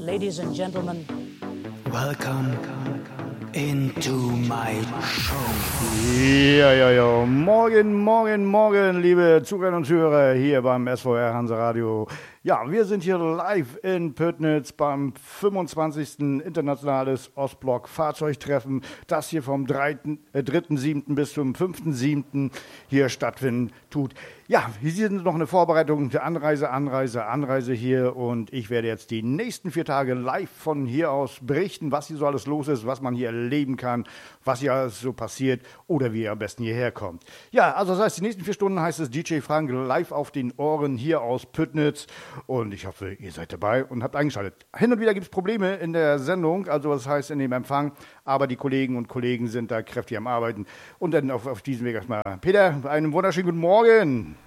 ladies and gentlemen. Welcome into my show. Ja. Morgen, liebe Zuhörer und Zuhörer hier beim SVR Hansa Radio. Ja, wir sind hier live in Pöttnitz beim 25. Internationales Ostblock Fahrzeugtreffen, das hier vom 3.7. bis zum 5.7. hier stattfinden tut. Ja, hier sind noch eine Vorbereitung der Anreise hier und ich werde jetzt die nächsten 4 Tage live von hier aus berichten, was hier so alles los ist, was man hier erleben kann, was hier alles so passiert oder wie ihr am besten hierher kommt. Ja, also das heißt, die nächsten 4 Stunden heißt es DJ Frank live auf den Ohren hier aus Pöttnitz und ich hoffe, ihr seid dabei und habt eingeschaltet. Hin und wieder gibt es Probleme in der Sendung, also das heißt in dem Empfang, aber die Kollegen und Kollegen sind da kräftig am Arbeiten und dann auf diesem Weg erstmal Peter, einen wunderschönen guten Morgen.